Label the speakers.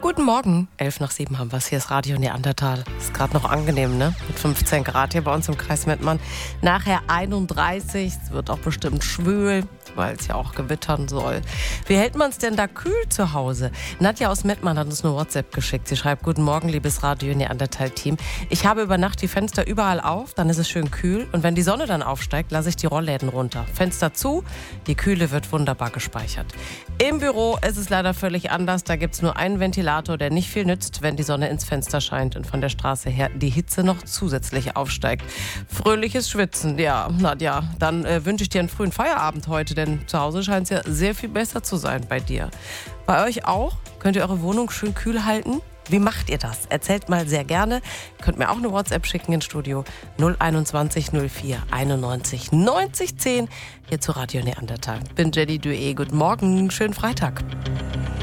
Speaker 1: Guten Morgen, 6:11 haben wir es. Hier ist Radio Neandertal. Ist gerade noch angenehm, ne? Mit 15 Grad hier bei uns im Kreis Mettmann. Nachher 31, es wird auch bestimmt schwül, weil es ja auch gewittern soll. Wie hält man es denn da kühl zu Hause? Nadja aus Mettmann hat uns eine WhatsApp geschickt. Sie schreibt: Guten Morgen, liebes Radio Neandertal-Team. Ich habe über Nacht die Fenster überall auf, dann ist es schön kühl. Und wenn die Sonne dann aufsteigt, lasse ich die Rollläden runter. Fenster zu, die Kühle wird wunderbar gespeichert. Im Büro ist es leider völlig anders. Da gibt es nur einen Ventilator, der nicht viel nützt, wenn die Sonne ins Fenster scheint und von der Straße her die Hitze noch zusätzlich aufsteigt. Fröhliches Schwitzen, ja, Nadja. Dann wünsche ich dir einen frühen Feierabend heute, denn zu Hause scheint es ja sehr viel besser zu sein bei dir. Bei euch auch? Könnt ihr eure Wohnung schön kühl halten? Wie macht ihr das? Erzählt mal sehr gerne. Ihr könnt mir auch eine WhatsApp schicken ins Studio 021 04 91 90 10 hier zu Radio Neandertal. Bin Jenny Dué. Guten Morgen, schönen Freitag.